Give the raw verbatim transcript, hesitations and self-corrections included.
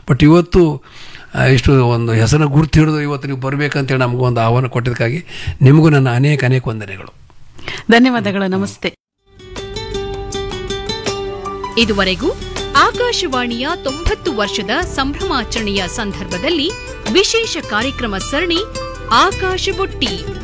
But ಇವತ್ತು ಇಷ್ಟು ಒಂದು ಹೆಸರನ್ನು ಗುರುತು ಹಿಡಿದು ಇವತ್ತು ನೀವು ಬರಬೇಕಂತೇಳಿ ನಮಗೂ ಒಂದು ಆಹ್ವಾನ ಕೊಟ್ಟಿದ್ದಕ್ಕಾಗಿ ನಿಮಗೂ ನನ್ನ ಅನೇಕ ಅನೇಕ ವಂದನೆಗಳು. ಧನ್ಯವಾದಗಳು. ನಮಸ್ತೆ. ಇದುವರೆಗೂ ಆಕಾಶವಾಣಿಯ ತೊಂಬತ್ತು ವರ್ಷದ ಸಂಭ್ರಮಾಚರಣೆಯ ಸಂದರ್ಭದಲ್ಲಿ ವಿಶೇಷ ಕಾರ್ಯಕ್ರಮ ಸರಣಿ ಆಕಾಶ ಬುಟ್ಟಿ